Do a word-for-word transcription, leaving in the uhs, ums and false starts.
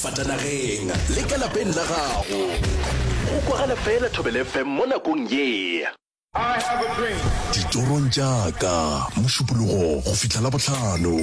difatanageng le ka lapeng la gago go kwagala fela Thobela F M mo nakong ye. I have a dream. Ditorong jaaka mošupologo go fihla la botlhano.